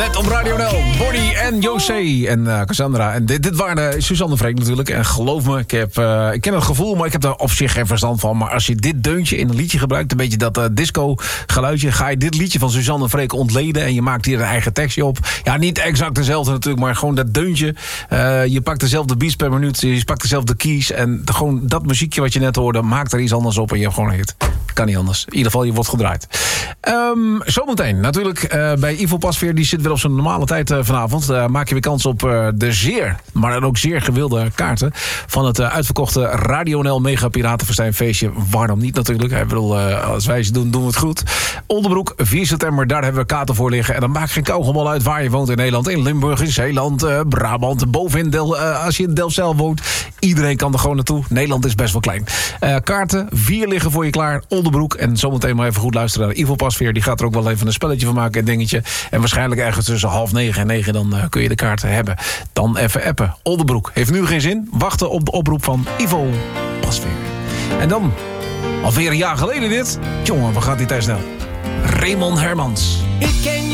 Net op Radio NL, Bonnie en José en Cassandra. En dit waren Suzanne Freek natuurlijk. En geloof me, ik ken het gevoel, maar ik heb daar op zich geen verstand van. Maar als je dit deuntje in een liedje gebruikt, een beetje dat disco geluidje, ga je dit liedje van Suzanne Freek ontleden en je maakt hier een eigen tekstje op. Ja, niet exact dezelfde natuurlijk, maar gewoon dat deuntje. Je pakt dezelfde beats per minuut, je pakt dezelfde keys. En gewoon dat muziekje wat je net hoorde, maakt er iets anders op en je hebt gewoon een hit. Kan niet anders. In ieder geval, je wordt gedraaid. Zometeen natuurlijk bij Ivo Pasveer. Die zit weer op zijn normale tijd vanavond. Maak je weer kans op de zeer, maar dan ook zeer gewilde kaarten van het uitverkochte Radio NL Mega Piratenfestijnfeestje. Waarom niet natuurlijk? Ik bedoel, als wij ze doen we het goed. Oldenbroek, 4 september, daar hebben we kaarten voor liggen. En dan maakt geen kauwgom uit waar je woont in Nederland. In Limburg, in Zeeland, Brabant, bovenin als je in Delfzijl woont. Iedereen kan er gewoon naartoe. Nederland is best wel klein. Kaarten, 4 liggen voor je klaar. Oldenbroek. En zometeen maar even goed luisteren naar Ivo Pasveer. Die gaat er ook wel even een spelletje van maken en dingetje. En waarschijnlijk ergens tussen 8:30 en 9 dan kun je de kaarten hebben. Dan even appen. Oldenbroek. Heeft nu geen zin. Wachten op de oproep van Ivo Pasveer. En dan, alweer een jaar geleden dit. Jongen, wat gaat die tijd snel. Raymond Hermans.